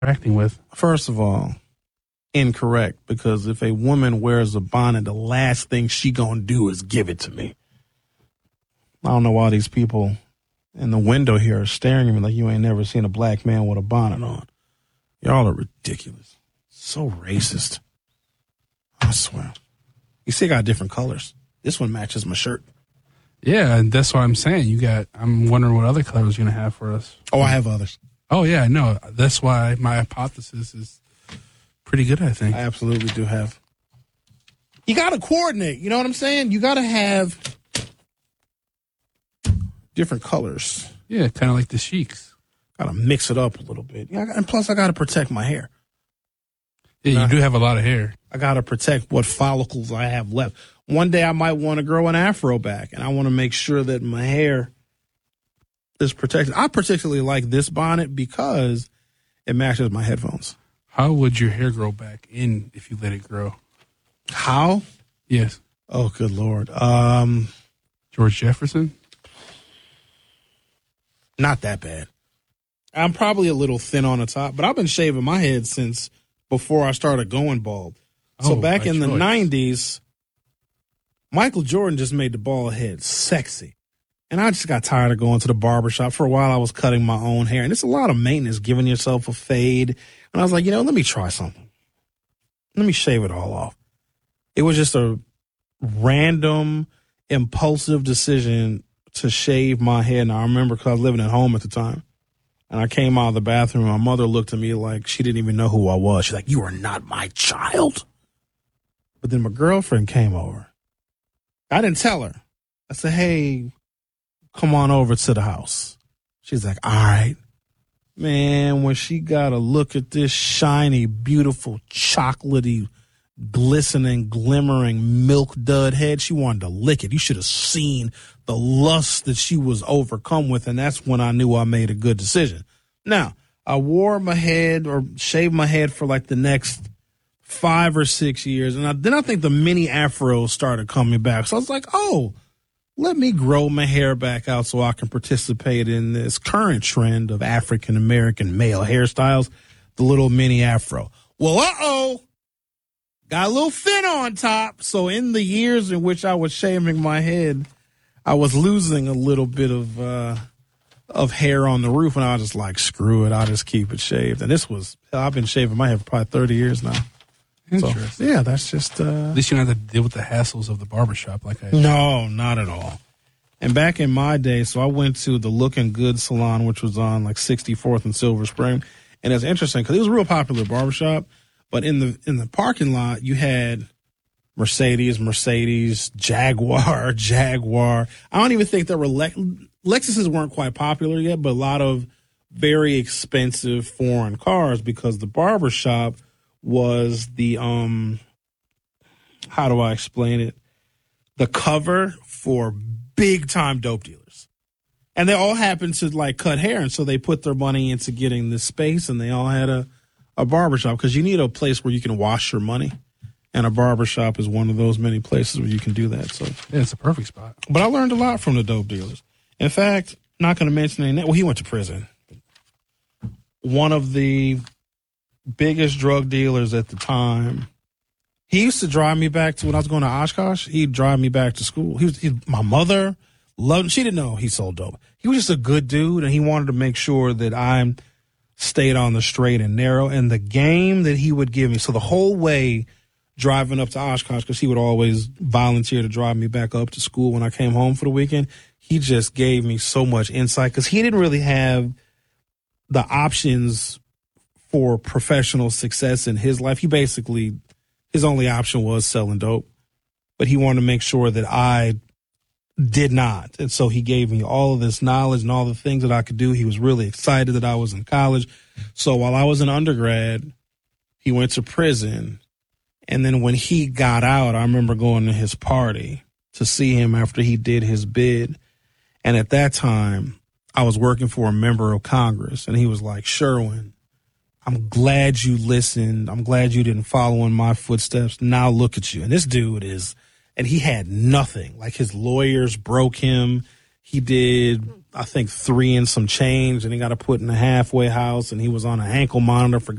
interacting with. First of all, incorrect, because if a woman wears a bonnet, the last thing she gonna do is give it to me. I don't know why these people in the window here are staring at me like you ain't never seen a black man with a bonnet on. Y'all are ridiculous. So racist. I swear. You see, I got different colors. This one matches my shirt. Yeah, and that's what I'm saying. I'm wondering what other colors you're going to have for us. Oh, I have others. Oh, yeah, no. That's why my hypothesis is pretty good, I think. I absolutely do have. You got to coordinate. You know what I'm saying? You got to have different colors. Yeah, kind of like the Sheiks. Got to mix it up a little bit. And plus, I got to protect my hair. Yeah, you do have a lot of hair. I got to protect what follicles I have left. One day I might want to grow an afro back, and I want to make sure that my hair is protected. I particularly like this bonnet because it matches my headphones. How would your hair grow back in if you let it grow? How? Yes. Oh, good Lord. George Jefferson? Not that bad. I'm probably a little thin on the top, but I've been shaving my head since before I started going bald. So back in the 90s, Michael Jordan just made the bald head sexy. And I just got tired of going to the barbershop. For a while, I was cutting my own hair. And it's a lot of maintenance, giving yourself a fade. And I was like, let me try something. Let me shave it all off. It was just a random, impulsive decision to shave my head. And I remember because I was living at home at the time. And I came out of the bathroom. My mother looked at me like she didn't even know who I was. She's like, "You are not my child." But then my girlfriend came over. I didn't tell her. I said, "Hey, come on over to the house." She's like, "All right." Man, when she got a look at this shiny, beautiful, chocolatey, glistening, glimmering milk dud head, she wanted to lick it. You should have seen the lust that she was overcome with, and that's when I knew I made a good decision. Now, I wore my head or shaved my head for like the next 5 or 6 years, and then I think the mini afros started coming back. So I was like, oh, let me grow my hair back out so I can participate in this current trend of African-American male hairstyles, the little mini afro. Well, got a little thin on top. So in the years in which I was shaving my head, I was losing a little bit of hair on the roof, and I was just like, screw it, I'll just keep it shaved. And I've been shaving my head for probably 30 years now. Interesting. So, yeah, that's just... At least you don't have to deal with the hassles of the barbershop like I did. No, not at all. And back in my day, so I went to the Looking Good salon, which was on like 64th and Silver Spring. And it's interesting because it was a real popular barbershop. But in the parking lot, you had Mercedes, Jaguar. I don't even think there were Lexuses weren't quite popular yet, but a lot of very expensive foreign cars because the barbershop was the how do I explain it? The cover for big time dope dealers. And they all happened to like cut hair, and so they put their money into getting this space, and they all had a barbershop because you need a place where you can wash your money. And a barbershop is one of those many places where you can do that. So yeah, it's a perfect spot. But I learned a lot from the dope dealers. In fact, not going to mention any. Well, he went to prison. One of the biggest drug dealers at the time. He used to drive me back to when I was going to Oshkosh. He'd drive me back to school. My mother loved him. She didn't know he sold dope. He was just a good dude, and he wanted to make sure that I stayed on the straight and narrow. And the game that he would give me, so the whole way driving up to Oshkosh, because he would always volunteer to drive me back up to school when I came home for the weekend, he just gave me so much insight because he didn't really have the options for professional success in his life. His only option was selling dope, but he wanted to make sure that I did not. And so he gave me all of this knowledge and all the things that I could do. He was really excited that I was in college. So while I was an undergrad, he went to prison. And then when he got out, I remember going to his party to see him after he did his bid. And at that time, I was working for a member of Congress, and he was like, Sherwin, I'm glad you listened. I'm glad you didn't follow in my footsteps. Now look at you. And this dude and he had nothing. Like his lawyers broke him. He did, I think, 3 and some change, and he got put in a halfway house, and he was on an ankle monitor for